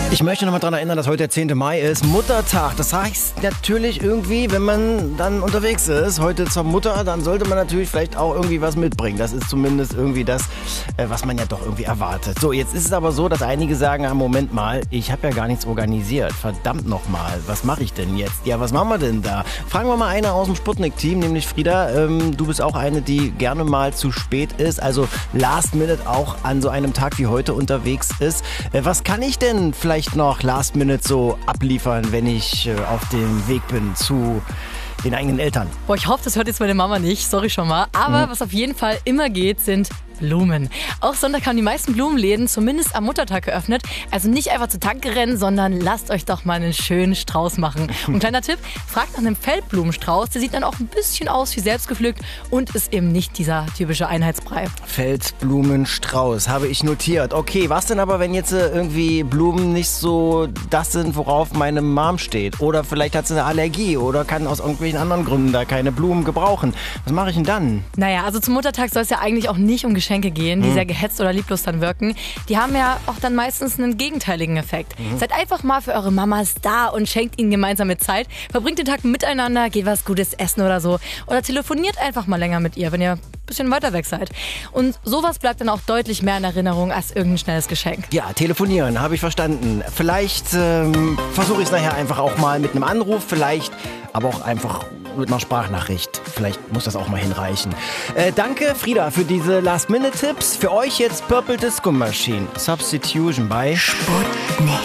Ich möchte nochmal daran erinnern, dass heute der 10. Mai ist, Muttertag. Das heißt natürlich irgendwie, wenn man dann unterwegs ist, heute zur Mutter, dann sollte man natürlich vielleicht auch irgendwie was mitbringen. Das ist zumindest irgendwie das, was man ja doch irgendwie erwartet. So, jetzt ist es aber so, dass einige sagen, Moment mal, ich habe ja gar nichts organisiert. Verdammt nochmal, was mache ich denn jetzt? Ja, was machen wir denn da? Fragen wir mal eine aus dem Sputnik-Team, nämlich Frieda. Du bist auch eine, die gerne mal zu spät ist, also last minute auch an so einem Tag wie heute unterwegs ist. Was kann ich denn vielleicht noch last minute so abliefern, wenn ich auf dem Weg bin zu den eigenen Eltern? Boah, ich hoffe, das hört jetzt meine Mama nicht, sorry schon mal. Aber was auf jeden Fall immer geht, sind Blumen. Auch Sonntag haben die meisten Blumenläden zumindest am Muttertag geöffnet. Also nicht einfach zur Tanke rennen, sondern lasst euch doch mal einen schönen Strauß machen. Und kleiner Tipp, fragt nach einem Feldblumenstrauß. Der sieht dann auch ein bisschen aus wie selbst gepflückt und ist eben nicht dieser typische Einheitsbrei. Feldblumenstrauß, habe ich notiert. Okay, was denn aber, wenn jetzt irgendwie Blumen nicht so das sind, worauf meine Mom steht? Oder vielleicht hat sie eine Allergie oder kann aus irgendwelchen anderen Gründen da keine Blumen gebrauchen. Was mache ich denn dann? Naja, also zum Muttertag soll es ja eigentlich auch nicht um Geschenke gehen, die sehr gehetzt oder lieblos dann wirken. Die haben ja auch dann meistens einen gegenteiligen Effekt. Seid einfach mal für eure Mamas da und schenkt ihnen gemeinsame Zeit. Verbringt den Tag miteinander, geht was Gutes essen oder so. Oder telefoniert einfach mal länger mit ihr, wenn ihr ein bisschen weiter weg seid. Und sowas bleibt dann auch deutlich mehr in Erinnerung als irgendein schnelles Geschenk. Ja, telefonieren, habe ich verstanden. Vielleicht versuche ich es nachher einfach auch mal mit einem Anruf, vielleicht aber auch einfach mit einer Sprachnachricht. Vielleicht muss das auch mal hinreichen. Danke, Frieda, für diese Last-Minute-Tipps. Für euch jetzt Purple Disco Machine. Substitution bei Sputnik.